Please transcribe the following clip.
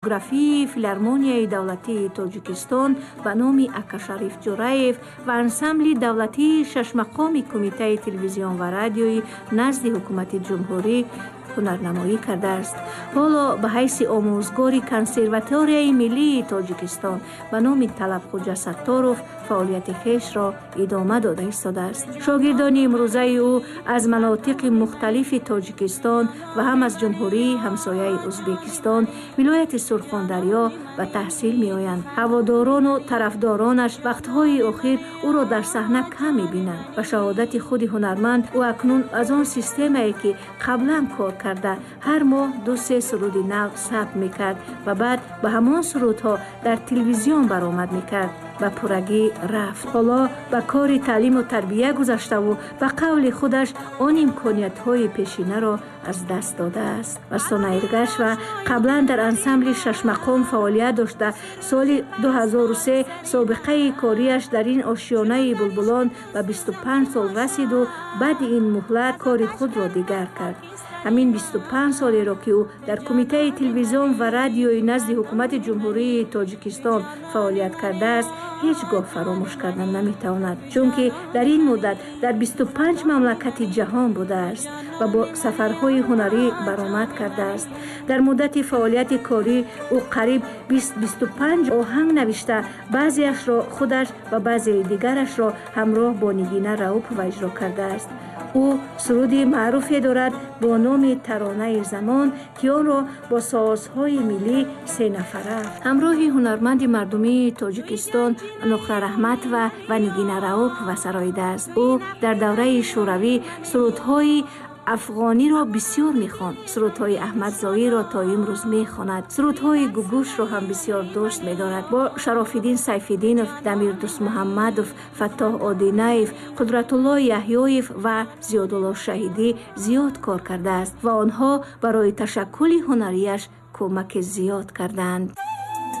گرافی فیلارمونیای دولتی تاجیکستان به نام اکاشریف جوراєв و انسامبل دولتی شش مقام کمیته تلویزیون و رادیوی نزد حکومت جمهوری هنرنمایی کرده است. حالا به حیث آموزگاری کنسرواتوریای ملی تاجیکستان به نام طلب خوجا ستاروف فعالیت خویش را ادامه داده ایستاده است. شاگردان امروزه او از مناطق مختلف تاجیکستان و هم از جمهوری همسایه ازبکستان، ولایت سرخاندریا و تحصیل می آیند. هواداران و طرفدارانش وقتهای اخیر او را در صحنه کم می بینند. و شهادت خود هنرمند او اکنون از آن سیستمی که قبلا کار کرده هر ماه 2-3 سرود نو ثبت میکرد و بعد به همان سرودها در تلویزیون برآمد میکرد و پرگی رفت. حالا به کار تعلیم و تربیه گذشته و به قول خودش آن امکانیت های پیشینه را از دست داده است. و سونایرگش و قبلا در انسامبل شش مقام فعالیت داشته. سال 2003 سابقه کاریش در این آشیانه بلبلان و 25 سال رسید و بعد این مهلت کار خود را دیگر کرد. همین 25 سالی را که او در کمیته تلویزیون و رادیوی نزد حکومت جمهوری تاجیکستان فعالیت کرده است هیچگاه فراموش کردن نمیتواند، چون که در این مدت در 25 مملکت جهان بوده است و با سفرهای هنری برآمد کرده است. در مدت فعالیت کاری او قریب 20-25 آهنگ نوشته، بعضیش را خودش و بعضی دیگرش را همراه با نگینه رؤوف اجرا کرده است. او سرودی معروفی دارد با نام ترانه زمان که آن را با سازهای ملی 3 نفره همراه هنرمند مردمی تاجیکستان نقره رحمت و نگینه رؤوف و سراییده است. او در دوره شوروی سرودهای افغانی را بسیار میخواند. سرودهای احمد زایی را تا امروز میخواند. سرودهای گوگوش را هم بسیار دوست میدارد. با شرافالدین سیفالدینوف، دمیر دوست محمدوف، فتاح آدینایف، قدرت الله یحیایف و زیادالله شهیدی زیاد کار کرده است و آنها برای تشکل هنریش کمک زیاد کردند.